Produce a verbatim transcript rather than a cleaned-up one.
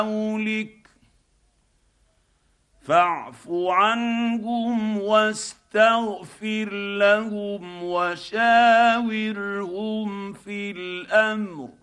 حولك فاعف عنهم واستغفر لهم وشاورهم في الامر